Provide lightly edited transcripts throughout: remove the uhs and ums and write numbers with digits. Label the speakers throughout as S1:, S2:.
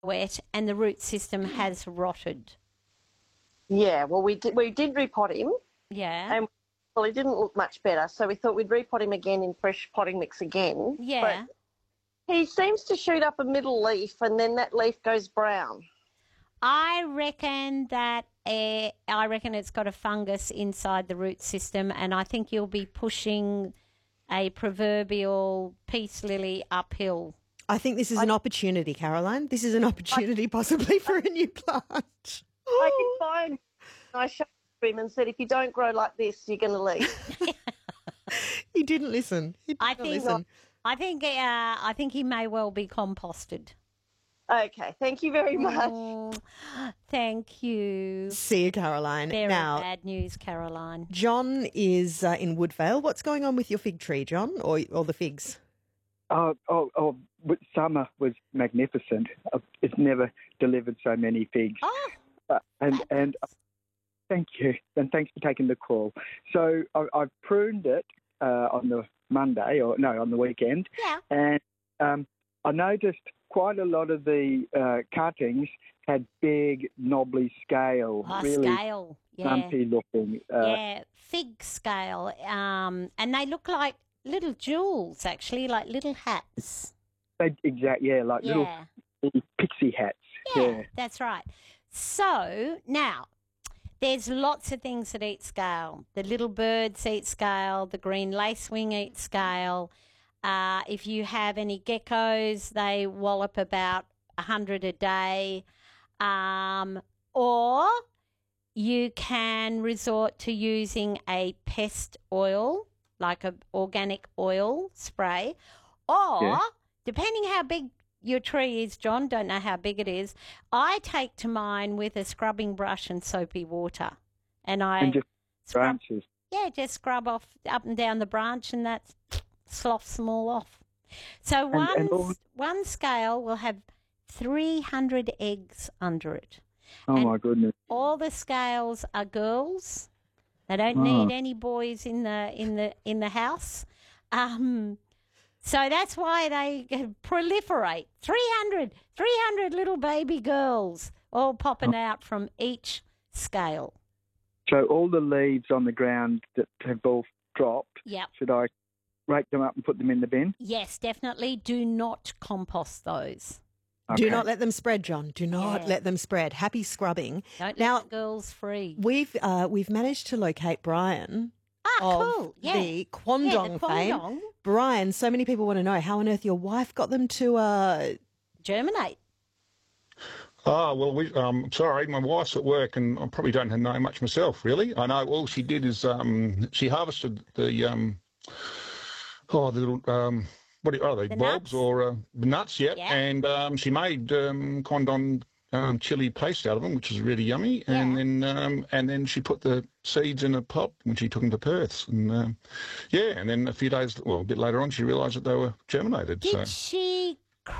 S1: wet and the root system has rotted.
S2: Yeah, well, we did repot him,
S1: Yeah.
S2: and well, he didn't look much better, so we thought we'd repot him again in fresh potting mix again.
S1: Yeah.
S2: But he seems to shoot up a middle leaf, and then that leaf goes brown.
S1: I reckon it's got a fungus inside the root system, and I think you'll be pushing a proverbial peace lily uphill.
S3: I think this is an opportunity, Caroline. This is an opportunity possibly for a new plant.
S2: I can find. I showed him and said, if you don't grow like this, you're going to leave.
S3: He didn't listen.
S1: I think he may well be composted.
S2: Okay, thank you very much.
S1: Thank you.
S3: See you, Caroline.
S1: Very
S3: now,
S1: bad news, Caroline.
S3: John is in Woodvale. What's going on with your fig tree, John, or the figs?
S4: Summer was magnificent. It's never delivered so many figs.
S1: Oh,
S4: and thank you, and thanks for taking the call. So I pruned it on the weekend.
S1: yeah.
S4: And I noticed quite a lot of the cuttings had big, knobbly scale, really
S1: Scale. Yeah.
S4: lumpy looking.
S1: Yeah, fig scale. And they look like little jewels, actually, like little hats.
S4: Like little pixie hats.
S1: Yeah, that's right. So now, there's lots of things that eat scale. The little birds eat scale. The green lacewing eats scale. If you have any geckos, they wallop about 100 a day. Or you can resort to using a pest oil, like an organic oil spray. Or, depending how big your tree is, John, don't know how big it is, I take to mine with a scrubbing brush and soapy water. And
S4: just
S1: scrub,
S4: branches.
S1: yeah, just scrub off up and down the branch, and that sloughs them all off. So one scale will have 300 eggs under it.
S4: Oh,
S1: and
S4: my goodness.
S1: all the scales are girls. They don't need any boys in the house. So that's why they proliferate. 300 little baby girls all popping out from each scale.
S4: So all the leaves on the ground that have all dropped,
S1: Yep.
S4: should I rake them up and put them in the bin?
S1: Yes, definitely. Do not compost those.
S3: Do
S4: Okay.
S3: not let them spread, John. Do not let them spread. Happy scrubbing.
S1: Don't
S3: Now,
S1: let the girls free.
S3: We've managed to locate Brian of
S1: Cool. Yeah.
S3: the Kwandong fame.
S1: Kwandong.
S3: Brian, so many people want to know how on earth your wife got them to
S1: Germinate.
S5: Oh, well, sorry, my wife's at work and I probably don't know much myself, really. I know all she did is she harvested the little, what are they,
S1: The
S5: bulbs
S1: nuts?
S5: or nuts, yeah.
S1: Yeah.
S5: And she made Kwandong chili paste out of them, which is really yummy.
S1: Yeah.
S5: And then she put the seeds in a pot when she took them to Perth. And, and then a bit later on, she realised that they were germinated.
S1: Did she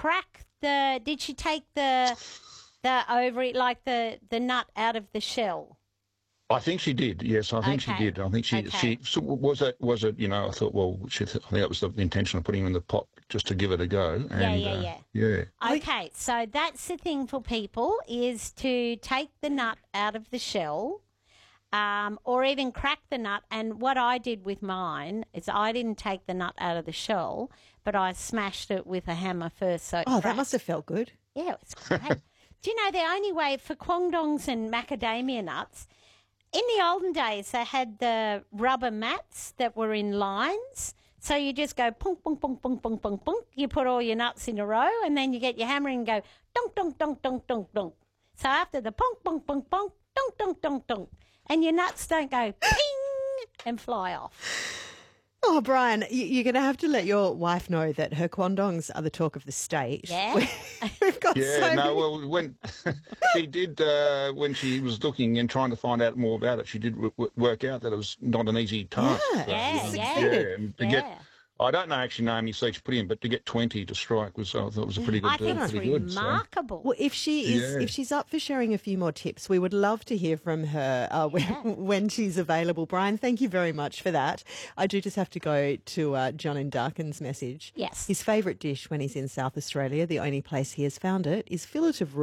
S1: take the ovary, like the nut out of the shell?
S5: I think she did. Yes, I think she
S1: Okay.
S5: did. I think she
S1: Okay.
S5: so was it. I thought. Well, I think that was the intention of putting them in the pot just to give it a go. And,
S1: Yeah. Okay, so that's the thing for people is to take the nut out of the shell, or even crack the nut. And what I did with mine is I didn't take the nut out of the shell, but I smashed it with a hammer first. So it
S3: that
S1: cracked.
S3: must have felt good.
S1: Yeah, it's great. Do you know the only way for kwandongs and macadamia nuts? In the olden days, they had the rubber mats that were in lines. So you just go punk, punk, punk, punk, punk, punk, punk. You put all your nuts in a row, and then you get your hammer and go dunk, dunk, dunk, dunk, dunk, dunk. So after the punk, punk, punk, punk, dunk, dunk, dunk, dunk, and your nuts don't go ping and fly off.
S3: Oh, Brian, you're going to have to let your wife know that her kwandongs are the talk of the state.
S1: Yeah.
S3: We've got so
S5: Yeah,
S3: many.
S5: well, when she did, when she was looking and trying to find out more about it, she did work out that it was not an easy task.
S3: Yeah.
S1: Yeah,
S3: She
S1: yeah.
S3: succeeded.
S5: And to get, I don't know actually know how many seeds she put in, but to get 20 to strike was, I thought it was a pretty good
S1: I think it's
S5: pretty good. So.
S1: remarkable.
S3: Well, if she's up for sharing a few more tips, we would love to hear from her when she's available. Brian, thank you very much for that. I do just have to go to John in Darkin's message.
S1: Yes.
S3: His favourite dish when he's in South Australia, the only place he has found it, is fillet of